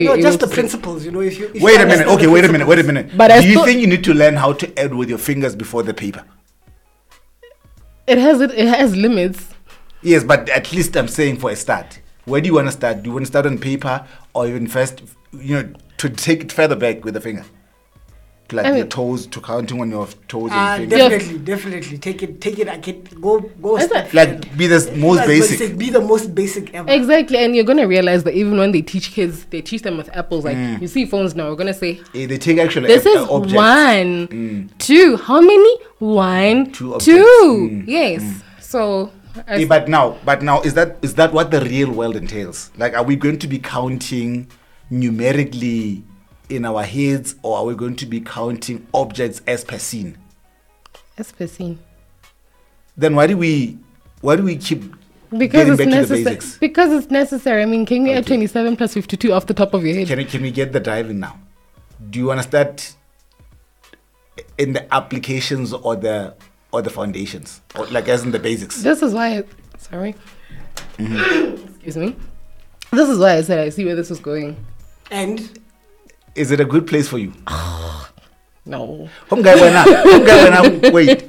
No, just the principles, you know. If you Wait a minute. Okay, wait a minute. But do you think you need to learn how to add with your fingers before the paper? It has limits. Yes, but at least I'm saying for a start. Where do you want to start? Do you want to start on paper or even first, to take it further back with the finger? Like your toes, to counting on your toes and fingers. Definitely. Take it. I can go. Like be the most basic. Be the most basic ever. Exactly, and you're gonna realize that even when they teach kids, they teach them with apples. Like you see phones now, we're gonna say, they take actually. This is objects. 1, 2. How many? 1, 2. Yes. So. But now, is that what the real world entails? Like, are we going to be counting numerically in our heads, or are we going to be counting objects as per scene? As per scene. Then why do we keep because getting back to the necessary? basics? Because it's necessary. I mean, can you add 27 plus 52 off the top of your head? Can we get the driving now? Do you want to start in the applications or the foundations, or like as in the basics? This is why. Sorry. Excuse me. This is why I said I see where this was going. And is it a good place for you? No. Wait.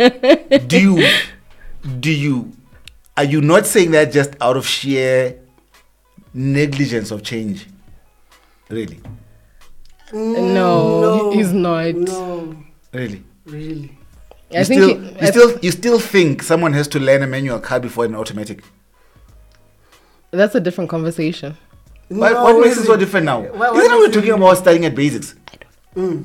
Are you not saying that just out of sheer negligence of change? Really? No, he's not. No. Really? Really? You still think someone has to learn a manual car before an automatic? That's a different conversation. What makes it so different now? Isn't that we're talking about studying at basics? I don't.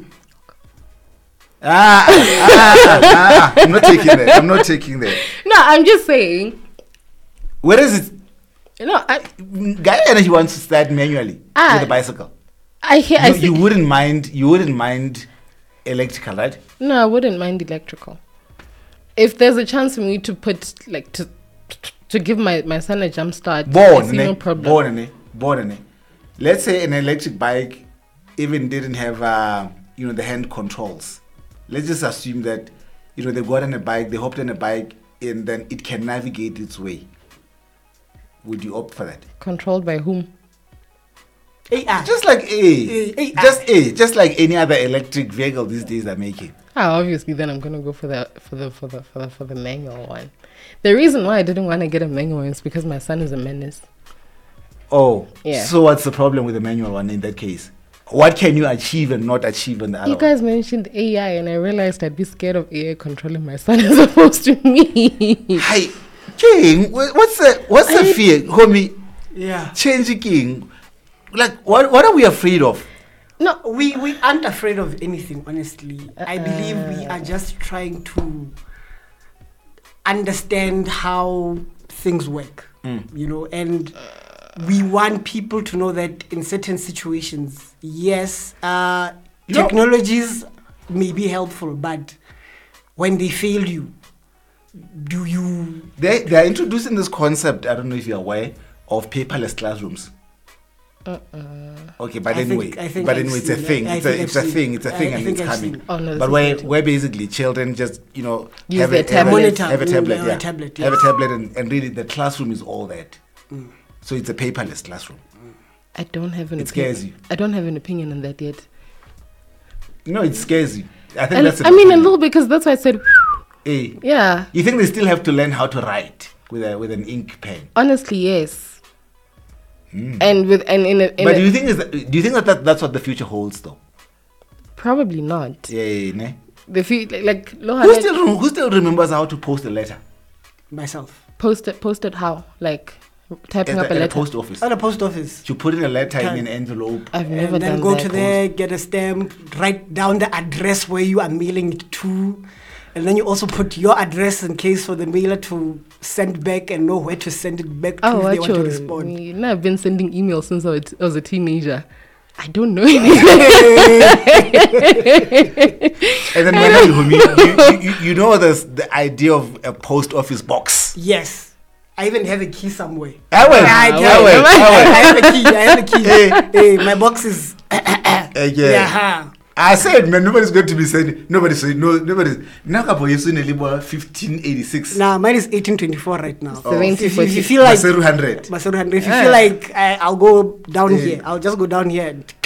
I'm not taking that. No, I'm just saying. Where is it? No, Guy, he wants to start manually with a bicycle. You wouldn't mind electrical, right? No, I wouldn't mind electrical. If there's a chance for me to put to give my son a jump start, no problem. Born. Let's say an electric bike even didn't have the hand controls. Let's just assume that they got on a bike, they hopped on a bike, and then it can navigate its way. Would you opt for that? Controlled by whom? AI. Just like just like any other electric vehicle these days are making. Obviously, then I'm gonna go for the manual one. The reason why I didn't want to get a manual is because my son is a menace. Oh, yeah. So what's the problem with the manual one in that case? What can you achieve and not achieve in the other? You guys mentioned AI, and I realized I'd be scared of AI controlling my son as opposed to me. Hi, King. What's the fear, homie? Yeah, change King. Like, what are we afraid of? No, we aren't afraid of anything, honestly. I believe we are just trying to understand how things work, and we want people to know that in certain situations, yes, technologies may be helpful, but when they fail you, do you... They are introducing this concept, I don't know if you're aware, of paperless classrooms. Okay, but anyway, it's a thing. It's a thing, and it's coming. Oh, no, but where basically children just have a tablet, and really the classroom is all that. So it's a paperless classroom. I don't have an opinion. It scares you. I don't have an opinion on that yet. No, it scares you. I think that's. I mean, a little, because that's why I said. Hey. Yeah. You think they still have to learn how to write with an ink pen? Honestly, yes. Mm. But do you think that's what the future holds, though? Probably not. Yeah, ne? The like who still remembers how to post a letter? Myself. Post it how? Like typing up a letter. At the post office. At the post office. You put in a letter in an envelope. I've never done that. Then go to there, get a stamp, write down the address where you are mailing it to. And then you also put your address in case for the mailer to send back and know where to send it back to if they want to respond. I've been sending emails since I was a teenager. I don't know anything. And then you know the idea of a post office box. Yes. I even have a key somewhere. I have a key. Hey, my box is... Yeah. I said, man, nobody's going to be saying, nobody's. Nakapo yesu nilibo 1586. Nah, mine is 1824 right now. Oh. If you feel like Maseru 100. If you feel like I'll go down here, I'll just go down here and